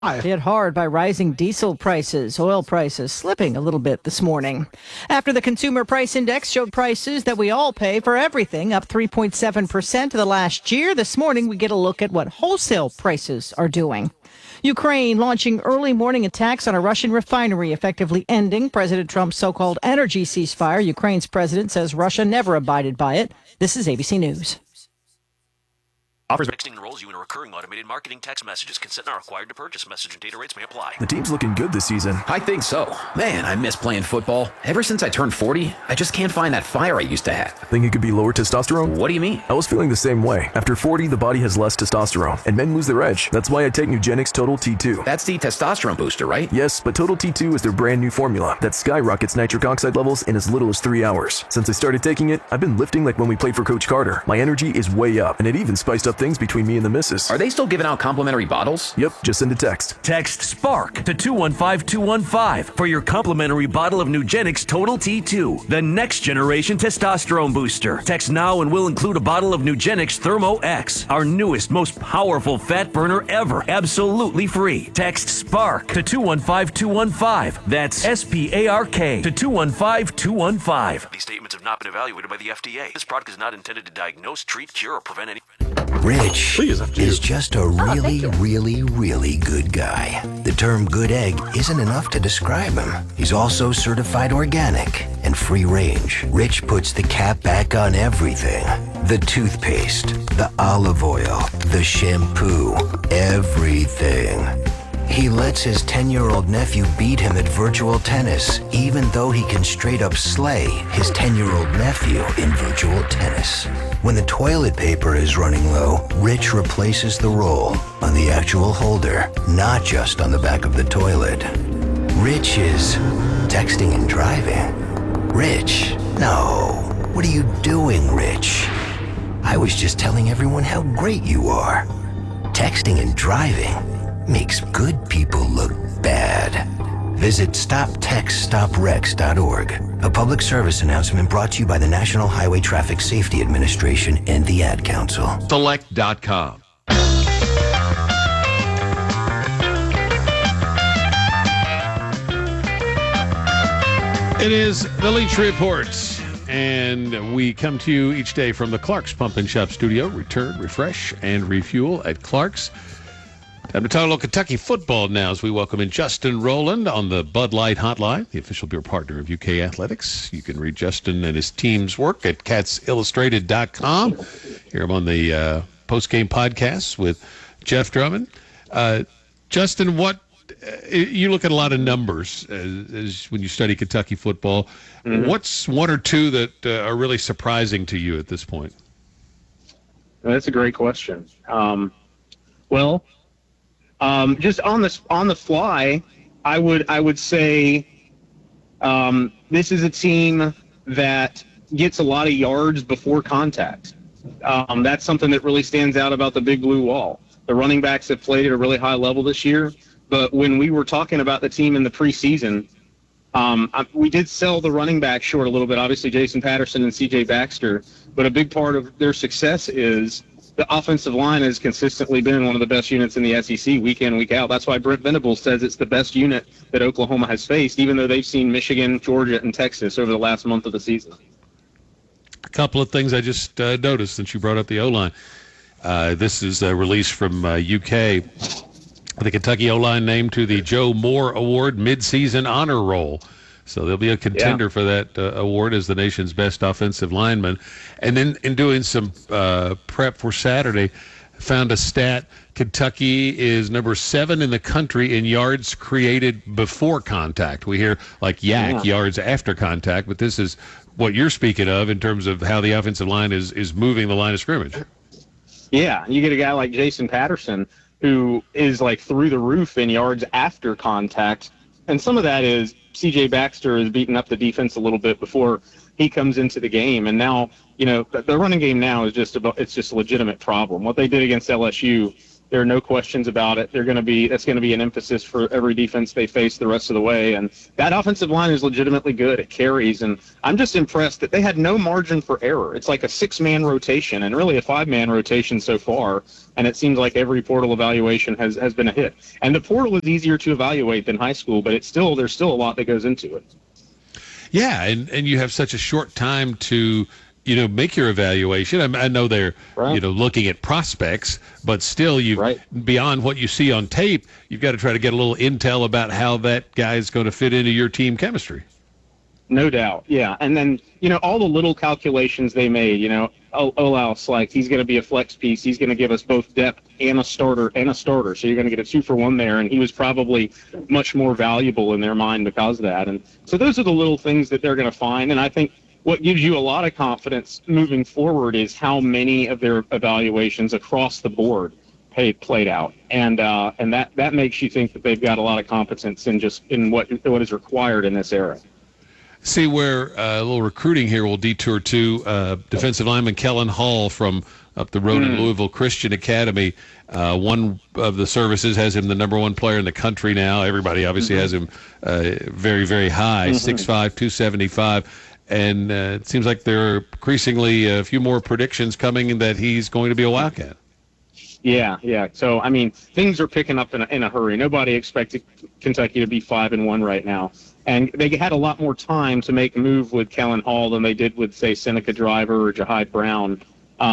Hit hard by rising diesel prices. Oil prices slipping a little bit this morning. After the Consumer Price Index showed prices that we all pay for everything up 3.7% to the last year, this morning we get a look at what wholesale prices are doing. Ukraine launching early morning attacks on a Russian refinery, effectively ending President Trump's so-called energy ceasefire. Ukraine's president says Russia never abided by it. This is ABC News. Offers texting enrolls you in a recurring automated marketing text messages. Consent not required to purchase. Message and data rates may apply. The team's looking good this season. I think so. Man, I miss playing football. Ever since I turned 40, I just can't find that fire I used to have. Think it could be lower testosterone? What do you mean? I was feeling the same way. After 40, the body has less testosterone, and men lose their edge. That's why I take Nugenix Total T2. That's the testosterone booster, right? Yes, but Total T2 is their brand new formula that skyrockets nitric oxide levels in as little as 3 hours. Since I started taking it, I've been lifting like when we played for Coach Carter. My energy is way up, and it even spiced up things between me and the missus. Are they still giving out complimentary bottles? Yep, just send a text. Text SPARK to 215215 for your complimentary bottle of Nugenix Total T2, the next generation testosterone booster. Text now and we'll include a bottle of Nugenix Thermo X, our newest, most powerful fat burner ever, absolutely free. Text SPARK to 215215. That's SPARK to 215215. These statements have not been evaluated by the FDA. This product is not intended to diagnose, treat, cure, or prevent any... Rich is just a really good guy. The term good egg isn't enough to describe him. He's also certified organic and free range. Rich puts the cap back on everything. The toothpaste, the olive oil, the shampoo, everything. He lets his 10-year-old nephew beat him at virtual tennis, even though he can straight up slay his 10-year-old nephew in virtual tennis. When the toilet paper is running low, Rich replaces the roll on the actual holder, not just on the back of the toilet. Rich is texting and driving. Rich? No. What are you doing, Rich? I was just telling everyone how great you are. Texting and driving makes good people look bad. Visit StopTextStopWrecks.org. A public service announcement brought to you by the National Highway Traffic Safety Administration and the Ad Council. Select.com. It is the Leach Report, and we come to you each day from the Clark's Pump and Shop studio. Return, refresh, and refuel at Clark's. Time to talk a little Kentucky football now as we welcome in Justin Rowland on the Bud Light Hotline, the official beer partner of UK Athletics. You can read Justin and his team's work at catsillustrated.com. Hear him on the post-game podcast with Jeff Drummond. Justin, you look at a lot of numbers as when you study Kentucky football. Mm-hmm. What's one or two that are really surprising to you at this point? That's a great question. Just on the fly, I would say this is a team that gets a lot of yards before contact. That's something that really stands out about the Big Blue Wall. The running backs have played at a really high level this year, but when we were talking about the team in the preseason, we did sell the running back short a little bit. Obviously, Jason Patterson and C.J. Baxter, but a big part of their success is the offensive line has consistently been one of the best units in the SEC week in, week out. That's why Brent Venables says it's the best unit that Oklahoma has faced, even though they've seen Michigan, Georgia, and Texas over the last month of the season. A couple of things I just noticed since you brought up the O-line. This is a release from UK. The Kentucky O-line named to the Joe Moore Award midseason honor roll. So they'll be a contender for that award as the nation's best offensive lineman. And then in doing some prep for Saturday, found a stat. Kentucky is number 7 in the country in yards created before contact. We hear like yards after contact, but this is what you're speaking of in terms of how the offensive line is moving the line of scrimmage. Yeah, you get a guy like Jason Patterson who is like through the roof in yards after contact. And some of that is C.J. Baxter is beating up the defense a little bit before he comes into the game. And now, the running game now is just a legitimate problem. What they did against LSU There are no questions about it. That's going to be an emphasis for every defense they face the rest of the way. And that offensive line is legitimately good. It carries. And I'm just impressed that they had no margin for error. It's like a 6-man rotation and really a 5-man rotation so far. And it seems like every portal evaluation has been a hit. And the portal is easier to evaluate than high school, but there's still a lot that goes into it. Yeah, and you have such a short time to make your evaluation. I know they're, right. Looking at prospects, but still beyond what you see on tape, you've got to try to get a little intel about how that guy is going to fit into your team chemistry. No doubt. Yeah. And then, all the little calculations they made, Olaus, like he's going to be a flex piece. He's going to give us both depth and a starter. So you're going to get a 2-for-1 there. And he was probably much more valuable in their mind because of that. And so those are the little things that they're going to find. And I think what gives you a lot of confidence moving forward is how many of their evaluations across the board played out, and that makes you think that they've got a lot of competence in what is required in this era. See where a little recruiting here will detour to defensive lineman Kellen Hall from up the road in Louisville Christian Academy. One of the services has him the number 1 player in the country now. Everybody obviously has him very, very high, 6'5", 275. And it seems like there are increasingly a few more predictions coming that he's going to be a Wildcat. Yeah. So, I mean, things are picking up in a hurry. Nobody expected Kentucky to be 5-1 right now. And they had a lot more time to make a move with Kellen Hall than they did with, say, Seneca Driver or Jahai Brown.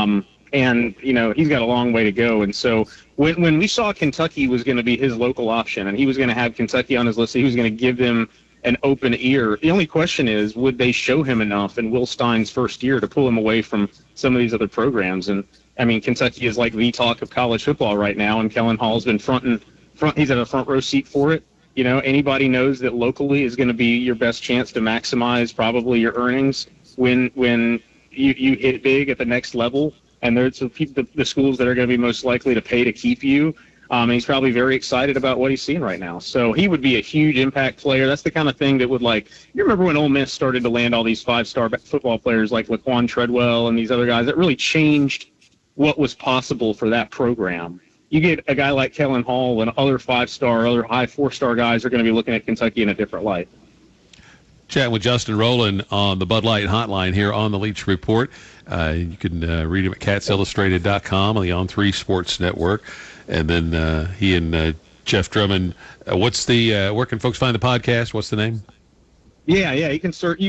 And, he's got a long way to go. And so when we saw Kentucky was going to be his local option and he was going to have Kentucky on his list, he was going to give them an open ear. The only question is, would they show him enough in Will Stein's first year to pull him away from some of these other programs? And I mean, Kentucky is like the talk of college football right now, and Kellen Hall's been he's at a front row seat for it. Anybody knows that locally is going to be your best chance to maximize probably your earnings when you hit big at the next level. And there's the schools that are going to be most likely to pay to keep you. And he's probably very excited about what he's seeing right now. So he would be a huge impact player. That's the kind of thing that would you remember when Ole Miss started to land all these 5-star football players like Laquan Treadwell and these other guys? That really changed what was possible for that program. You get a guy like Kellen Hall and other 5-star, other high 4-star guys are going to be looking at Kentucky in a different light. Chatting with Justin Rowland on the Bud Light Hotline here on the Leach Report. You can read him at catsillustrated.com on the On3 Sports Network. And then he and Jeff Drummond. Where can folks find the podcast? What's the name? Yeah. You can search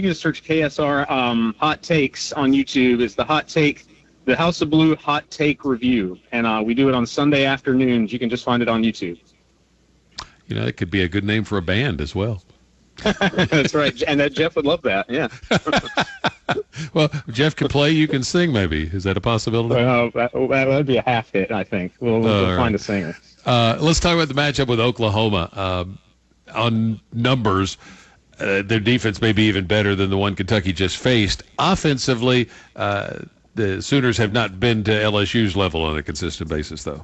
KSR Hot Takes on YouTube. It's the House of Blue Hot Take Review, and we do it on Sunday afternoons. You can just find it on YouTube. It could be a good name for a band as well. That's right, and Jeff would love that. Yeah. Well, Jeff can play, you can sing. Maybe is that a possibility? That would be a half hit, I think. We'll find a singer. Let's talk about the matchup with Oklahoma. On numbers, their defense may be even better than the one Kentucky just faced. Offensively, the Sooners have not been to LSU's level on a consistent basis, though.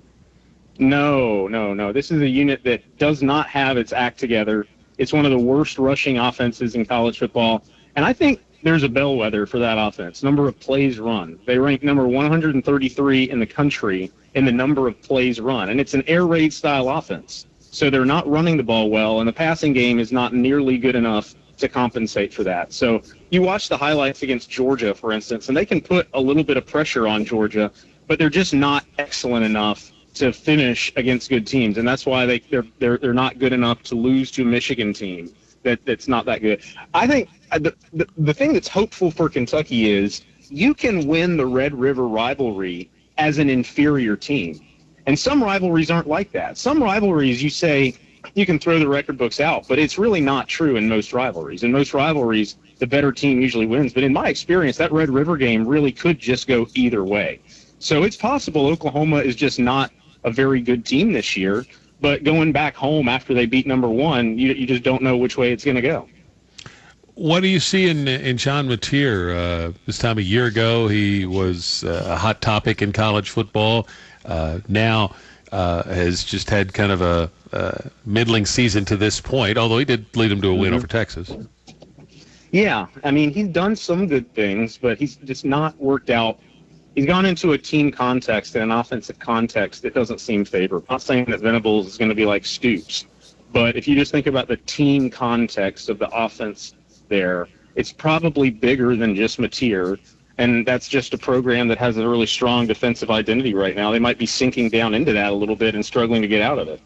No. This is a unit that does not have its act together. It's one of the worst rushing offenses in college football. And I think there's a bellwether for that offense, number of plays run. They rank number 133 in the country in the number of plays run. And it's an air raid style offense. So they're not running the ball well, and the passing game is not nearly good enough to compensate for that. So you watch the highlights against Georgia, for instance, and they can put a little bit of pressure on Georgia, but they're just not excellent enough to finish against good teams. And that's why they're not good enough to lose to a Michigan team that's not that good. I think the thing that's hopeful for Kentucky is you can win the Red River rivalry as an inferior team. And some rivalries aren't like that. Some rivalries, you say, you can throw the record books out, but it's really not true in most rivalries. In most rivalries, the better team usually wins. But in my experience, that Red River game really could just go either way. So it's possible Oklahoma is just not a very good team this year, but going back home after they beat number one, you just don't know which way it's going to go. What do you see in Sean Mateer? This time a year ago, he was a hot topic in college football. Now has just had kind of a middling season to this point, although he did lead them to a win over Texas. Yeah, I mean, he's done some good things, but he's just not worked out he's gone into a team context and an offensive context that doesn't seem favorable. I'm not saying that Venables is going to be like Stoops, but if you just think about the team context of the offense there, it's probably bigger than just Mateer, and that's just a program that has a really strong defensive identity right now. They might be sinking down into that a little bit and struggling to get out of it.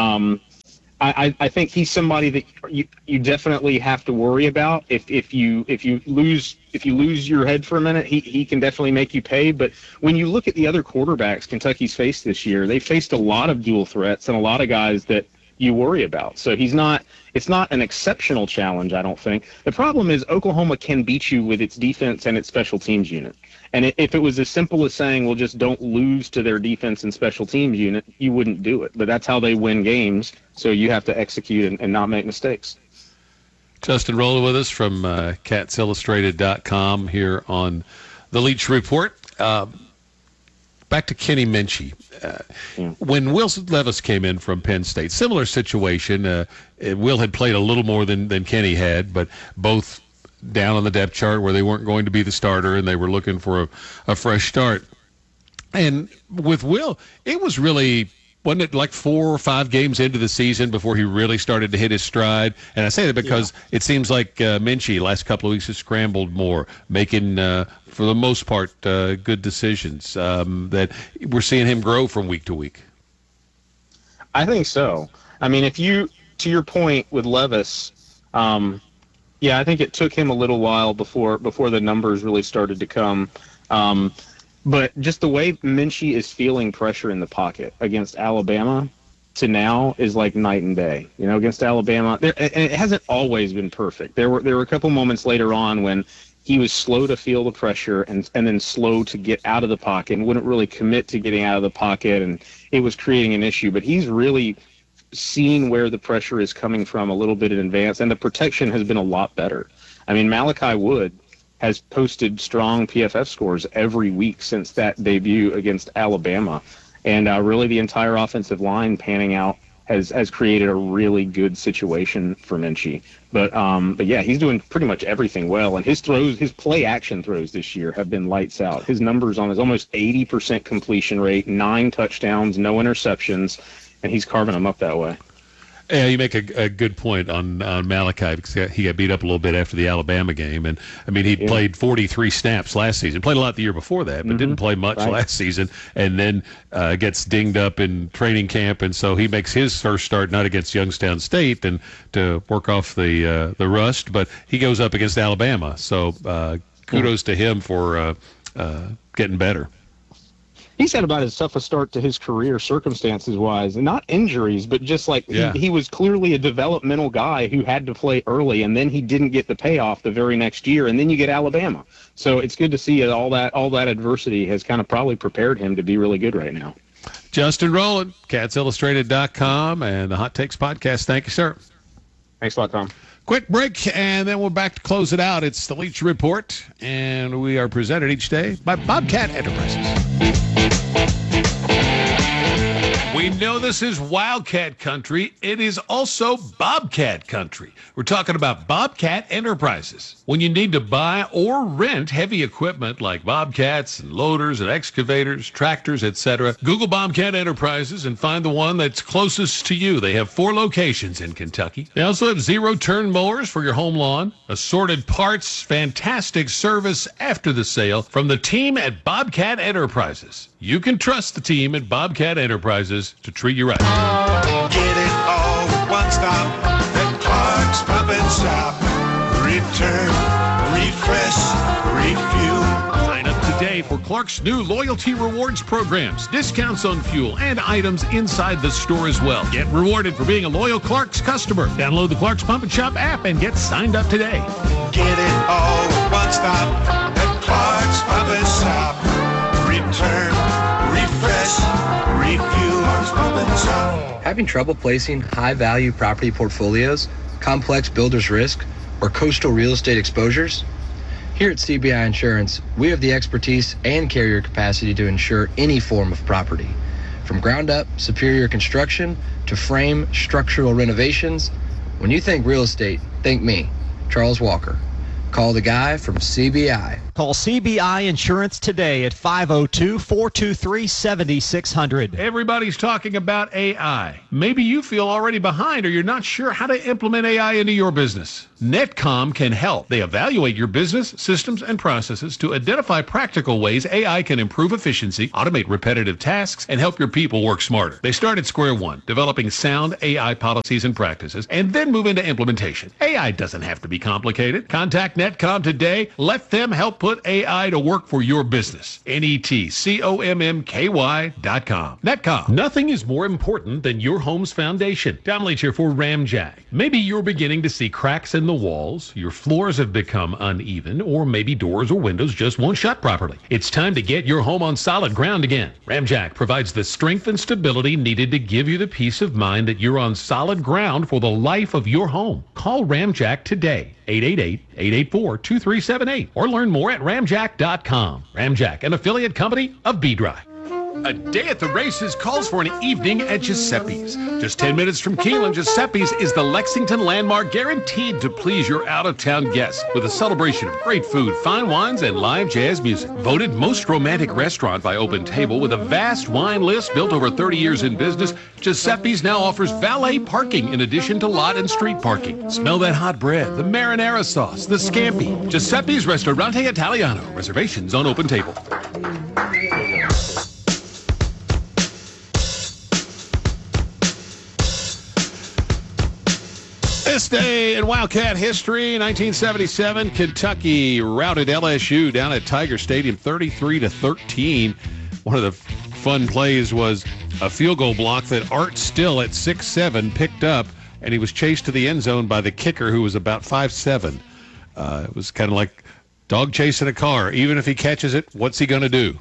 I think he's somebody that you definitely have to worry about. If you lose your head for a minute, he can definitely make you pay. But when you look at the other quarterbacks Kentucky's faced this year, they faced a lot of dual threats and a lot of guys that you worry about. So it's not an exceptional challenge, I don't think. The problem is Oklahoma can beat you with its defense and its special teams unit. And if it was as simple as saying, well, just don't lose to their defense and special teams unit, you wouldn't do it. But that's how they win games, so you have to execute and not make mistakes. Justin Rowland with us from CatsIllustrated.com here on the Leach Report. Back to Kenny Minchey. When Will Levis came in from Penn State, similar situation. Will had played a little more than Kenny had, but both down on the depth chart where they weren't going to be the starter and they were looking for a fresh start. And with Will, it was really, wasn't it like 4 or 5 games into the season before he really started to hit his stride? And I say that because it seems like Minchey last couple of weeks has scrambled more, making, for the most part, good decisions, that we're seeing him grow from week to week. I think so. I mean, to your point with Levis, I think it took him a little while before the numbers really started to come. But just the way Minchey is feeling pressure in the pocket against Alabama to now is like night and day. Against Alabama, and it hasn't always been perfect. There were a couple moments later on when he was slow to feel the pressure and then slow to get out of the pocket and wouldn't really commit to getting out of the pocket, and it was creating an issue. But he's really seen where the pressure is coming from a little bit in advance, and the protection has been a lot better. I mean, Malachi Wood has posted strong PFF scores every week since that debut against Alabama, and really the entire offensive line panning out has created a really good situation for Minchey. But yeah, he's doing pretty much everything well, and his play action throws this year have been lights out. His numbers on his almost 80% completion rate, 9 touchdowns, no interceptions, and he's carving them up that way. Yeah, you make a good point on Malachi, because he got beat up a little bit after the Alabama game. And, I mean, he played 43 snaps last season. Played a lot the year before that, but didn't play much last season. And then gets dinged up in training camp. And so he makes his first start not against Youngstown State and to work off the rust, but he goes up against Alabama. So kudos to him for getting better. He's had about as tough a start to his career circumstances-wise, and not injuries, but just like he was clearly a developmental guy who had to play early, and then he didn't get the payoff the very next year, and then you get Alabama. So it's good to see all that adversity has kind of probably prepared him to be really good right now. Justin Rowland, CatsIllustrated.com, and the Hot Takes Podcast. Thank you, sir. Thanks a lot, Tom. Quick break, and then we're back to close it out. It's the Leach Report, and we are presented each day by Bobcat Enterprises. We know this is Wildcat country. It is also Bobcat country. We're talking about Bobcat Enterprises. When you need to buy or rent heavy equipment like bobcats and loaders and excavators, tractors, etc., Google Bobcat Enterprises and find the one that's closest to you. They have 4 locations in Kentucky. They also have zero-turn mowers for your home lawn, assorted parts, fantastic service after the sale from the team at Bobcat Enterprises. You can trust the team at Bobcat Enterprises to treat you right. Get it all with one stop at Clark's Pump and Shop. Return, refresh, refuel. Sign up today for Clark's new loyalty rewards programs, discounts on fuel, and items inside the store as well. Get rewarded for being a loyal Clark's customer. Download the Clark's Pump and Shop app and get signed up today. Get it all with one stop at Clark's Pump and Shop. Return, refresh, refuel. Clark's Pump and Shop. Having trouble placing high-value property portfolios, complex builder's risk, or coastal real estate exposures? Here at CBI Insurance, we have the expertise and carrier capacity to insure any form of property. From ground-up, superior construction to frame structural renovations, when you think real estate, think me, Charles Walker. Call the guy from CBI Call CBI Insurance today at 502-423-7600. Everybody's talking about AI. Maybe you feel already behind or you're not sure how to implement AI into your business. Netcom can help. They evaluate your business, systems, and processes to identify practical ways AI can improve efficiency, automate repetitive tasks, and help your people work smarter. They start at square one, developing sound AI policies and practices, and then move into implementation. AI doesn't have to be complicated. Contact Netcom today. Let them help put AI to work for your business. NETCOMMKY.com. Netcom. Nothing is more important than your home's foundation. Tom Leach here for Ramjack. Maybe you're beginning to see cracks in the walls, your floors have become uneven, or maybe doors or windows just won't shut properly. It's time to get your home on solid ground again. Ramjack provides the strength and stability needed to give you the peace of mind that you're on solid ground for the life of your home. Call Ramjack today, 888-884-2378, or learn more at ramjack.com. Ramjack, an affiliate company of B-Dry. A day at the races calls for an evening at Giuseppe's. Just 10 minutes from Keeneland, Giuseppe's is the Lexington landmark guaranteed to please your out-of-town guests with a celebration of great food, fine wines, and live jazz music. Voted most romantic restaurant by Open Table with a vast wine list built over 30 years in business, Giuseppe's now offers valet parking in addition to lot and street parking. Smell that hot bread, the marinara sauce, the scampi. Giuseppe's Ristorante Italiano. Reservations on Open Table. This day in Wildcat history, 1977, Kentucky routed LSU down at Tiger Stadium 33-13. One of the fun plays was a field goal block that Art Still at 6'7" picked up, and he was chased to the end zone by the kicker who was about 5'7". It was kind of like dog chasing a car. Even if he catches it, what's he going to do?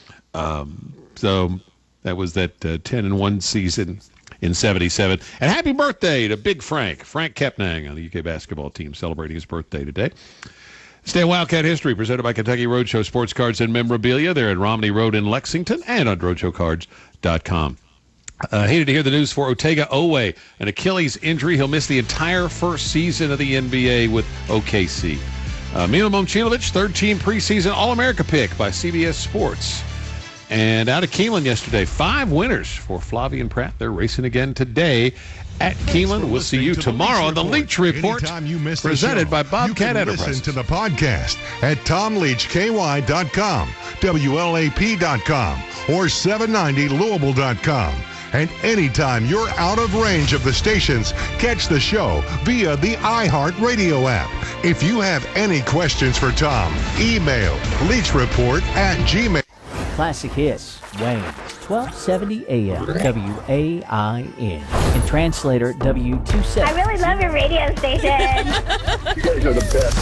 So that was that 10-1 season in 77. And happy birthday to Big Frank Kepnang on the UK basketball team, celebrating his birthday today. Stay in Wildcat History, presented by Kentucky Roadshow Sports Cards and Memorabilia. They're at Romney Road in Lexington and on roadshowcards.com. Hated to hear the news for Otega Oweh, an Achilles injury. He'll miss the entire first season of the NBA with OKC. Milo Momcilovic, third-team preseason All-America pick by CBS Sports. And out of Keeneland yesterday, 5 winners for Flavien Prat. They're racing again today at Keeneland. We'll see you tomorrow on the Leach Report, presented by Bobcat Enterprises. Listen to the podcast at TomLeachKY.com, WLAP.com, or 790Louisville.com. And anytime you're out of range of the stations, catch the show via the iHeartRadio app. If you have any questions for Tom, email leachreport@gmail.com. Classic Hits, Wayne, 1270 AM, WAIN. And translator, W27. I really love your radio station. You guys are the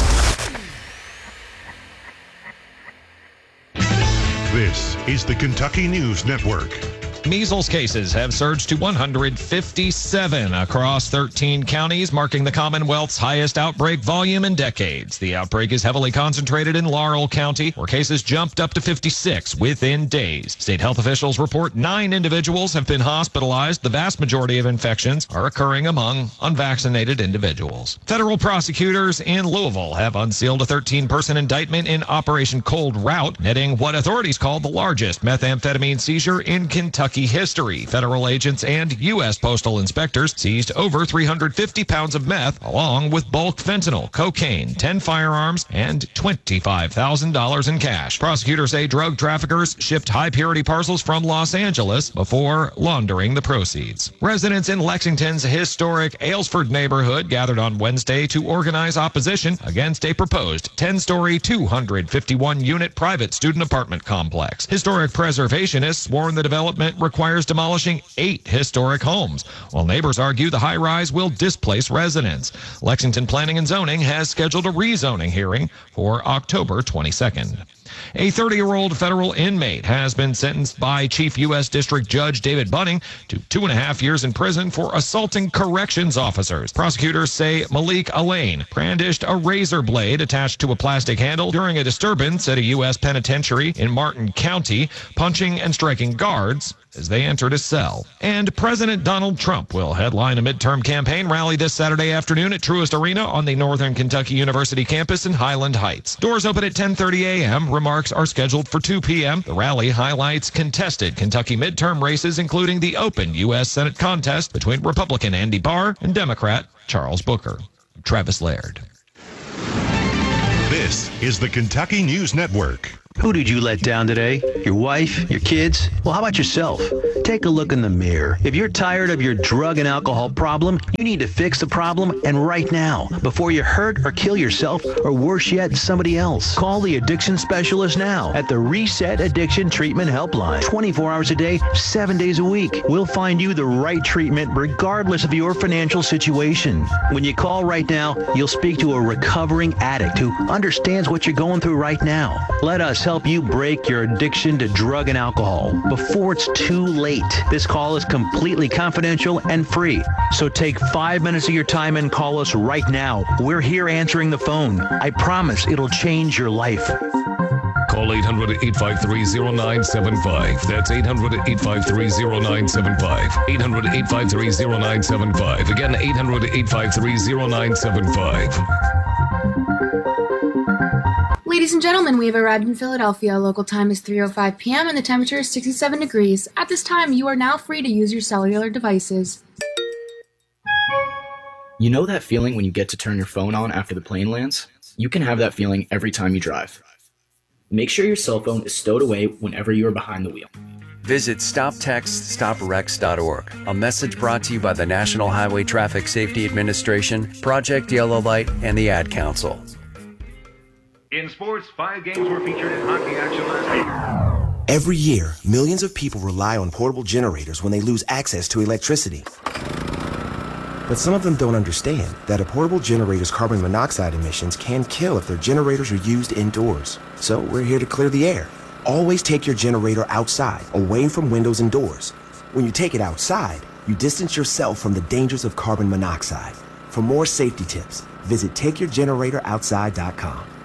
best. This is the Kentucky News Network. Measles cases have surged to 157 across 13 counties, marking the Commonwealth's highest outbreak volume in decades. The outbreak is heavily concentrated in Laurel County, where cases jumped up to 56 within days. State health officials report 9 individuals have been hospitalized. The vast majority of infections are occurring among unvaccinated individuals. Federal prosecutors in Louisville have unsealed a 13-person indictment in Operation Cold Route, netting what authorities call the largest methamphetamine seizure in Kentucky history. Federal agents and U.S. postal inspectors seized over 350 pounds of meth, along with bulk fentanyl, cocaine, 10 firearms, and $25,000 in cash. Prosecutors say drug traffickers shipped high-purity parcels from Los Angeles before laundering the proceeds. Residents in Lexington's historic Aylesford neighborhood gathered on Wednesday to organize opposition against a proposed 10-story, 251-unit private student apartment complex. Historic preservationists warn the development requires demolishing 8 historic homes, while neighbors argue the high-rise will displace residents. Lexington Planning and Zoning has scheduled a rezoning hearing for October 22nd. A 30-year-old federal inmate has been sentenced by Chief U.S. District Judge David Bunning to 2.5 years in prison for assaulting corrections officers. Prosecutors say Malik Alain brandished a razor blade attached to a plastic handle during a disturbance at a U.S. penitentiary in Martin County, punching and striking guards as they enter to sell. And President Donald Trump will headline a midterm campaign rally this Saturday afternoon at Truist Arena on the Northern Kentucky University campus in Highland Heights. Doors open at 10:30 a.m. Remarks are scheduled for 2 p.m. The rally highlights contested Kentucky midterm races, including the open U.S. Senate contest between Republican Andy Barr and Democrat Charles Booker. Travis Laird. This is the Kentucky News Network. Who did you let down today? Your wife? Your kids? Well, how about yourself? Take a look in the mirror. If you're tired of your drug and alcohol problem, you need to fix the problem, and right now, before you hurt or kill yourself, or worse yet, somebody else. Call the addiction specialist now at the Reset Addiction Treatment Helpline. 24 hours a day, 7 days a week. We'll find you the right treatment regardless of your financial situation. When you call right now, you'll speak to a recovering addict who understands what you're going through right now. Let us help you break your addiction to drug and alcohol before it's too late. This call is completely confidential and free. So take 5 minutes of your time and call us right now. We're here answering the phone. I promise it'll change your life. Call 800-853-0975. That's 800-853-0975. 800-853-0975. Again, 800-853-0975. Ladies and gentlemen, we have arrived in Philadelphia. Local time is 3:05 p.m. and the temperature is 67 degrees. At this time, you are now free to use your cellular devices. You know that feeling when you get to turn your phone on after the plane lands? You can have that feeling every time you drive. Make sure your cell phone is stowed away whenever you are behind the wheel. Visit StopTextStopWrecks.org. A message brought to you by the National Highway Traffic Safety Administration, Project Yellow Light, and the Ad Council. In sports, 5 games were featured in hockey action last week. Every year, millions of people rely on portable generators when they lose access to electricity. But some of them don't understand that a portable generator's carbon monoxide emissions can kill if their generators are used indoors. So we're here to clear the air. Always take your generator outside, away from windows and doors. When you take it outside, you distance yourself from the dangers of carbon monoxide. For more safety tips, visit TakeYourGeneratorOutside.com.